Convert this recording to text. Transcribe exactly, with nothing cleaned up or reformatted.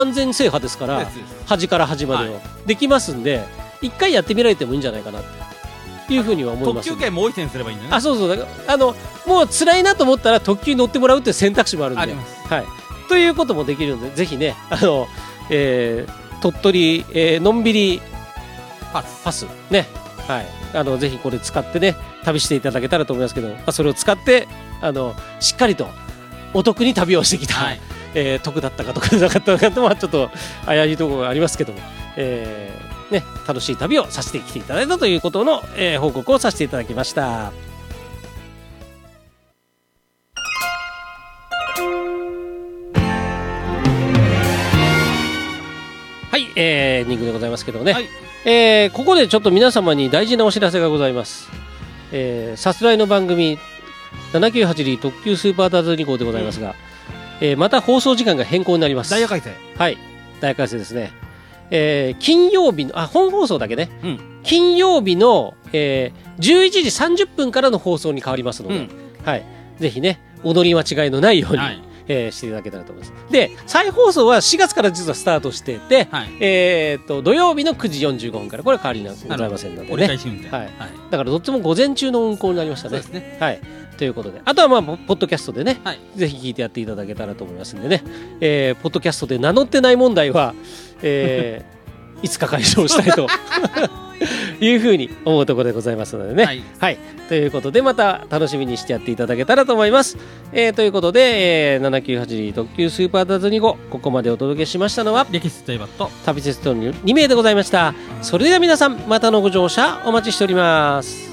完全制覇ですから端から端までを、はい、できますんで一回やってみられてもいいんじゃないかなっていうふうには思います。 特急券もう一点すればいいんだね。 あ、そうそう、だからあのもう辛いなと思ったら特急に乗ってもらうっていう選択肢もあるんで、あります、はい、ということもできるのでぜひねあの、えー、鳥取、えー、のんびりパスパスね、はい、あのぜひこれ使ってね旅していただけたらと思いますけど、まあ、それを使ってあのしっかりとお得に旅をしてきた、はい、えー、得だったか得でなかったかとはちょっと怪しいところがありますけども、えーね、楽しい旅をさせてきていただいたということの、えー、報告をさせていただきました。はい、えー、エンディングでございますけどね、はい、えー、ここでちょっと皆様に大事なお知らせがございます。えー、さすらいの番組ななきゅうはち 特急スーパーダーズに号でございますが、うん、えー、また放送時間が変更になります。 ダイヤ改正。 はい、ダイヤ改正ですね。えー、金曜日のあ本放送だけね、うん、金曜日の、えー、じゅういちじさんじゅっぷんからの放送に変わりますので、うん、はい、ぜひね踊り間違いのないように、はい、えー、していただけたらと思います。で再放送はしがつから実はスタートしていて、はい、えー、と土曜日のくじよんじゅうごふんからこれは変わりがございませんのでね、折り返し運転、はいはい、だからどっちも午前中の運行になりましたね。そうですね、はい、ということであとはまあポッドキャストでね、はい、ぜひ聞いてやっていただけたらと思いますんでね、えー、ポッドキャストで名乗ってない問題は、えー、いつか解消したいというふうに思うところでございますのでね、はい、はい、ということでまた楽しみにしてやっていただけたらと思います。えー、ということで、えー、ななきゅうはち特急スーパーダーズに号ここまでお届けしましたのは歴史といえばと旅鉄とに名でございました。それでは皆さんまたのご乗車お待ちしております。